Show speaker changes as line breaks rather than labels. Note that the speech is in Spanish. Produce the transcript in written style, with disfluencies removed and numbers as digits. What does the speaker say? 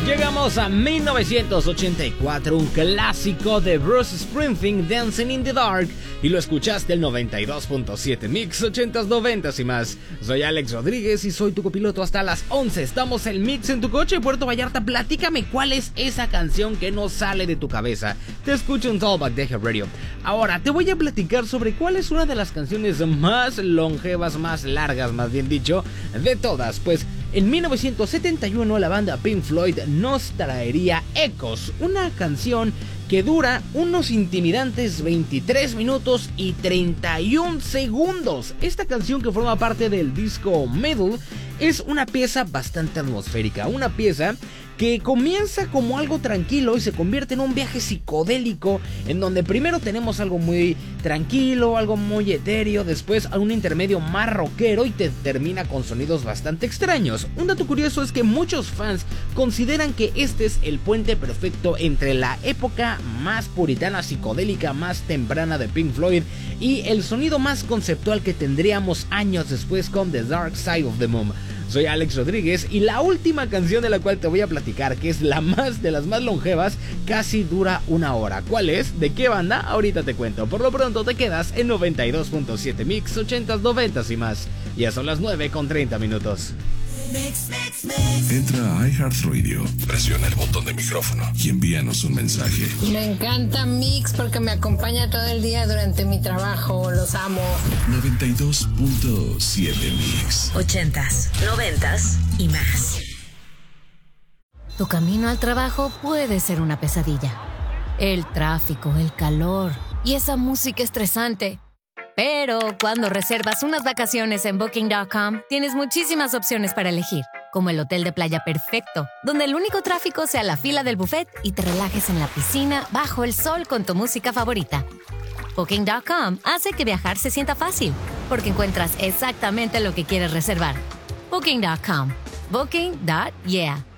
Llegamos a 1984, un clásico de Bruce Springsteen, Dancing in the Dark, y lo escuchaste el 92.7 Mix 80s, 90s y más. Soy Alex Rodríguez y soy tu copiloto hasta las 11. Estamos en Mix en tu coche, Puerto Vallarta. Platícame cuál es esa canción que no sale de tu cabeza. Te escucho en Talkback de Hub Radio. Ahora te voy a platicar sobre cuál es una de las canciones más longevas, más largas, más bien dicho, de todas. Pues en 1971 la banda Pink Floyd nos traería Echoes, una canción que dura unos intimidantes 23 minutos y 31 segundos. Esta canción, que forma parte del disco Metal, es una pieza bastante atmosférica, una pieza que comienza como algo tranquilo y se convierte en un viaje psicodélico, en donde primero tenemos algo muy tranquilo, algo muy etéreo, después a un intermedio más rockero y te termina con sonidos bastante extraños. Un dato curioso es que muchos fans consideran que este es el puente perfecto entre la época más puritana, psicodélica, más temprana de Pink Floyd y el sonido más conceptual que tendríamos años después con The Dark Side of the Moon. Soy Alex Rodríguez y la última canción de la cual te voy a platicar, que es la más de las más longevas, casi dura una hora. ¿Cuál es? ¿De qué banda? Ahorita te cuento. Por lo pronto te quedas en 92.7 Mix 80s, 90s y más. Ya son las 9:30.
Entra a iHeartRadio, presiona el botón de micrófono y envíanos un mensaje.
Me encanta Mix porque me acompaña todo el día durante mi trabajo. Los amo.
92.7 Mix
80s, 90s y más.
Tu camino al trabajo puede ser una pesadilla. El tráfico, el calor y esa música estresante. Pero cuando reservas unas vacaciones en Booking.com, tienes muchísimas opciones para elegir, como el hotel de playa perfecto, donde el único tráfico sea la fila del buffet y te relajes en la piscina bajo el sol con tu música favorita. Booking.com hace que viajar se sienta fácil, porque encuentras exactamente lo que quieres reservar. Booking.com. Booking.yeah.